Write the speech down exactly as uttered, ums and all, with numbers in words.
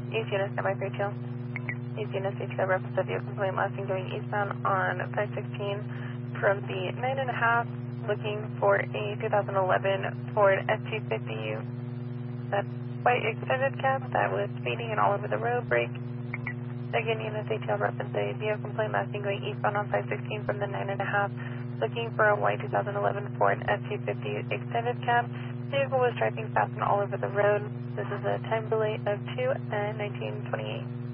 East Unit, standby for tail. East Unit, H L reference of vehicle complaint last seen going eastbound on five sixteen from the nine and a half, looking for a two thousand eleven Ford F two fifty. That white extended cab that was speeding and all over the road brake. Again, Unit H L reference a vehicle complaint last seen going eastbound on five sixteen from the nine and a half, looking for a white two thousand eleven Ford F two fifty extended cab. Vehicle was driving fast and all over the road. This is a time delay of two and nineteen twenty-eight.